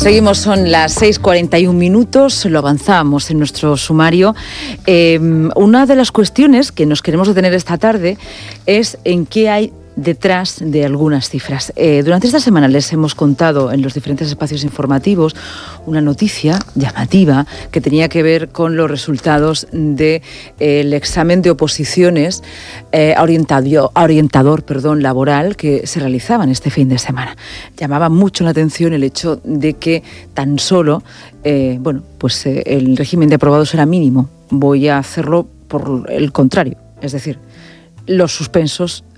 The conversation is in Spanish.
Seguimos, son las 6:41, lo avanzamos en nuestro sumario. Una de las cuestiones que nos queremos detener esta tarde es en qué hay detrás de algunas cifras. Durante esta semana les hemos contado en los diferentes espacios informativos una noticia llamativa que tenía que ver con los resultados del examen de oposiciones orientador laboral que se realizaban este fin de semana. Llamaba mucho la atención el hecho de que tan solo el régimen de aprobados era mínimo. Voy a hacerlo por el contrario, es decir, los suspensos